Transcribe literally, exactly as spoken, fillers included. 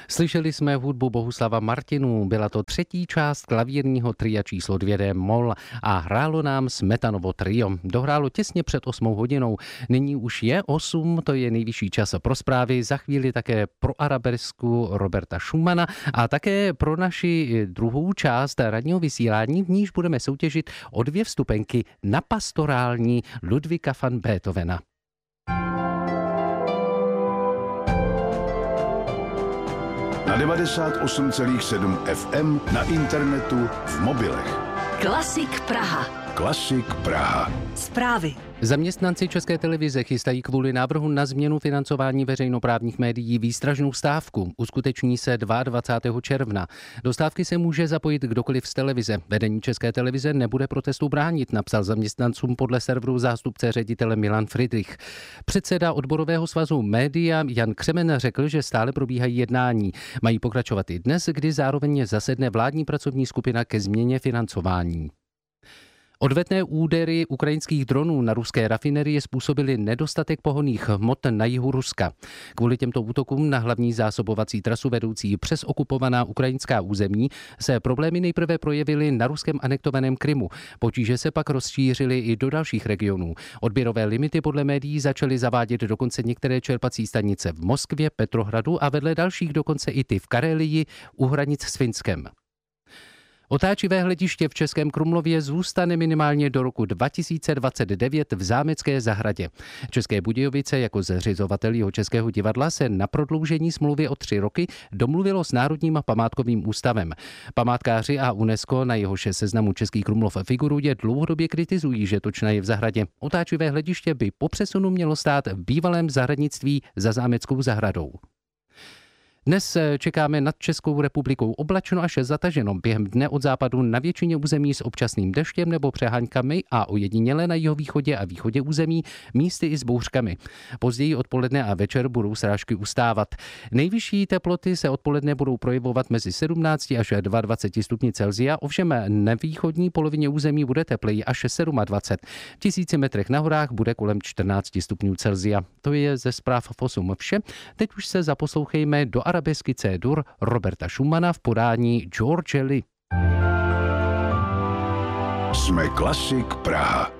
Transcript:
Slyšeli jsme hudbu Bohuslava Martinů, byla to třetí část klavírního tria číslo dvě dé moll a hrálo nám Smetanovo trio. Dohrálo těsně před osmou hodinou. Nyní už je osm, to je nejvyšší čas pro zprávy, za chvíli také pro arabesku Roberta Schumana a také pro naši druhou část ranního vysílání, v níž budeme soutěžit o dvě vstupenky na pastorální Ludvíka van Beethovena. Na devadesát osm celá sedm ef em, na internetu, v mobilech. Klasik Praha. Klasik Praha. Zprávy. Zaměstnanci České televize chystají kvůli návrhu na změnu financování veřejnoprávních médií výstražnou stávku. Uskuteční se dvacátého druhého června. Do stávky se může zapojit kdokoliv z televize. Vedení České televize nebude protestu bránit, napsal zaměstnancům podle serveru zástupce ředitele Milan Friedrich. Předseda odborového svazu Média Jan Křemen řekl, že stále probíhají jednání. Mají pokračovat i dnes, kdy zároveň zasedne vládní pracovní skupina ke změně financování. Odvetné údery ukrajinských dronů na ruské rafinerie způsobily nedostatek pohonných hmot na jihu Ruska. Kvůli těmto útokům na hlavní zásobovací trasu vedoucí přes okupovaná ukrajinská území se problémy nejprve projevily na ruském anektovaném Krymu. Potíže se pak rozšířily i do dalších regionů. Odběrové limity podle médií začaly zavádět dokonce některé čerpací stanice v Moskvě, Petrohradu a vedle dalších dokonce i ty v Karelii u hranic s Finskem. Otáčivé hlediště v Českém Krumlově zůstane minimálně do roku dva tisíce dvacet devět v Zámecké zahradě. České Budějovice jako zřizovatel Jihočeského divadla se na prodloužení smlouvy o tři roky domluvilo s Národním památkovým ústavem. Památkáři a UNESCO, na jehož seznamu Český Krumlov figuruje, dlouhodobě kritizují, že točna je v zahradě. Otáčivé hlediště by po přesunu mělo stát v bývalém zahradnictví za Zámeckou zahradou. Dnes čekáme nad Českou republikou oblačno až zataženo. Během dne od západu na většině území s občasným deštěm nebo přeháňkami a ojediněle na jihovýchodě a východě území místy i s bouřkami. Později odpoledne a večer budou srážky ustávat. Nejvyšší teploty se odpoledne budou projevovat mezi sedmnácti až dvaceti dvěma stupni Celsia, ovšem na východní polovině území bude tepleji až dvacet sedm. V tisíci metrech na horách bude kolem čtrnácti stupňů Celsia. To je ze zpráv v osm vše. Teď už se zaposlouchejme do arabesky C-dur Roberta Schumana v podání George Lee. Jsme Klasik Praha.